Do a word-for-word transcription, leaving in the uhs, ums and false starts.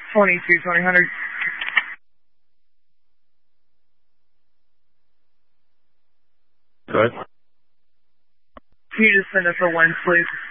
twenty-two, twenty hundred. Good. Can you just send us a lens, please?